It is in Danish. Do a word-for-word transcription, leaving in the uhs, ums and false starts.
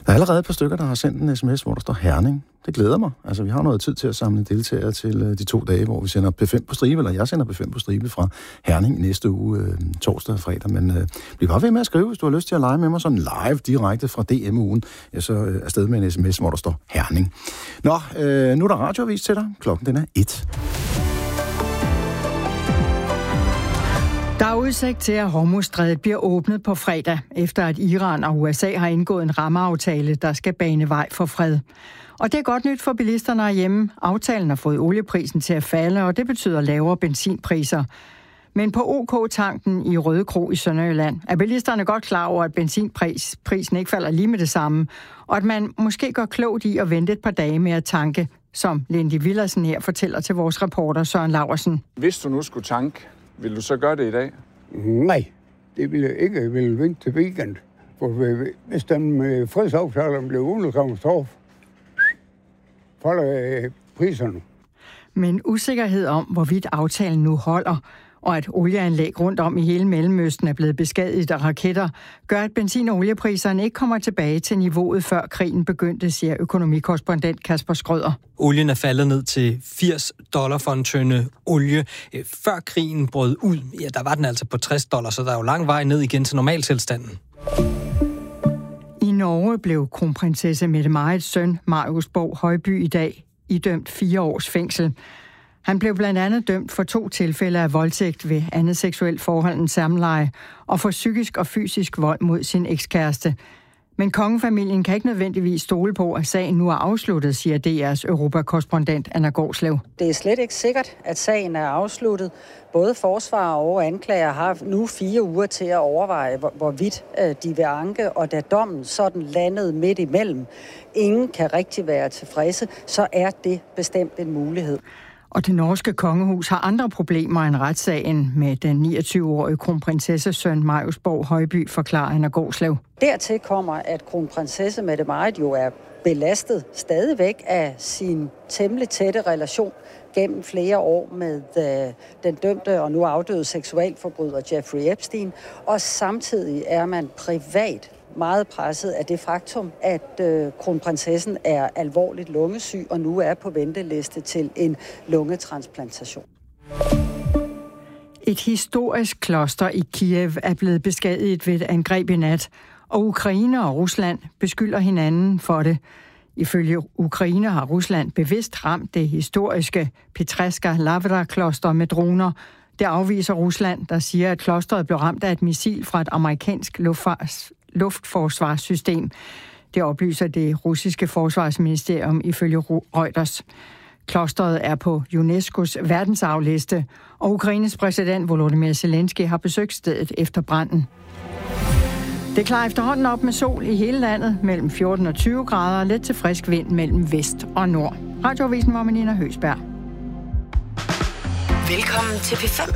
Der er allerede et par stykker, der har sendt en sms, hvor der står Herning. Det glæder mig. Altså, vi har noget tid til at samle deltagere til øh, de to dage, hvor vi sender P fem på stribe, eller jeg sender P fem på stribe fra Herning næste uge, øh, torsdag og fredag. Men øh, bliv bare ved med at skrive, hvis du har lyst til at lege med mig sådan live direkte fra D M-ugen. Jeg så øh, afsted med en sms, hvor der står Herning. Nå, øh, nu er der radioavis til dig. Klokken den er et. Der er udsigt til, at Hormuzstrædet bliver åbnet på fredag, efter at Iran og U S A har indgået en rammeaftale, der skal bane vej for fred. Og det er godt nyt for bilisterne herhjemme. Aftalen har fået olieprisen til at falde, og det betyder lavere benzinpriser. Men på OK-tanken i Røde Kro i Sønderjylland er bilisterne godt klar over, at benzinprisen ikke falder lige med det samme, og at man måske gør klogt i at vente et par dage med at tanke, som Lindy Villersen her fortæller til vores reporter Søren Laursen. Hvis du nu skulle tanke, vil du så gøre det i dag? Nej, det vil jeg ikke. Jeg vil vente til weekend. For hvis den med fredsaftalen blev underkatastrofe, falder priserne. Men usikkerhed om, hvorvidt aftalen nu holder, og at olieanlæg rundt om i hele Mellemøsten er blevet beskadiget af raketter, gør, at benzin- og oliepriserne ikke kommer tilbage til niveauet, før krigen begyndte, siger økonomikorrespondent Kasper Skrøder. Olien er faldet ned til firs dollar for en tønde olie. Før krigen brød ud, ja, der var den altså på tres dollar, så der er jo lang vej ned igen til normaltilstanden. I Norge blev kronprinsesse Mette-Marits søn, Marius Borg Højby, i dag idømt fire års fængsel. Han blev blandt andet dømt for to tilfælde af voldtægt ved andet seksuelt forhold end samleje og for psykisk og fysisk vold mod sin ekskæreste. Men kongefamilien kan ikke nødvendigvis stole på, at sagen nu er afsluttet, siger D R's europakorrespondent Anna Gårdslev. Det er slet ikke sikkert, at sagen er afsluttet. Både forsvarer og anklager har nu fire uger til at overveje, hvor, hvorvidt de vil anke, og da dommen sådan landede midt imellem, ingen kan rigtig være tilfredse, så er det bestemt en mulighed. Og det norske kongehus har andre problemer end retssagen med den niogtyve-årige kronprinsesses søn Marius Borg Højby, forklarer Anna Gårdslev. Dertil kommer, at kronprinsesse Mette-Marit jo er belastet stadigvæk af sin temmelig tætte relation gennem flere år med øh, den dømte og nu afdøde seksualforbryder Jeffrey Epstein, og samtidig er man privat meget presset af det faktum, at øh, kronprinsessen er alvorligt lungesyg og nu er på venteliste til en lungetransplantation. Et historisk kloster i Kiev er blevet beskadiget ved et angreb i nat, og Ukraine og Rusland beskylder hinanden for det. Ifølge Ukraine har Rusland bevidst ramt det historiske Petreska Lavra-kloster med droner. Det afviser Rusland, der siger, at klosteret blev ramt af et missil fra et amerikansk luftfars, luftforsvarssystem. Det oplyser det russiske forsvarsministerium ifølge Reuters. Klosteret er på UNESCO's verdensarvliste, og Ukraines præsident Volodymyr Zelensky har besøgt stedet efter branden. Det klarer efterhånden op med sol i hele landet mellem fjorten og tyve grader og let til frisk vind mellem vest og nord. Radioavisen var med Nina Høsberg. Velkommen til P fem.